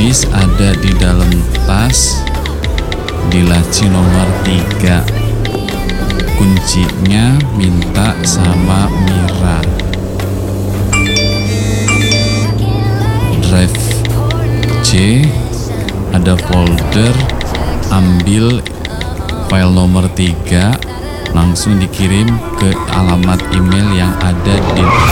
Harddisk ada di dalam tas di laci nomor 3. Kuncinya minta sama Mira. Drive C ada folder, ambil file nomor 3, langsung dikirim ke alamat email yang ada di